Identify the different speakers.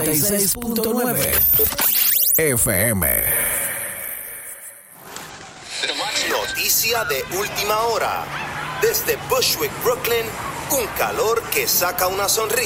Speaker 1: 96.9 FM.
Speaker 2: Noticia de última hora. Desde Bushwick, Brooklyn, un calor que saca una sonrisa.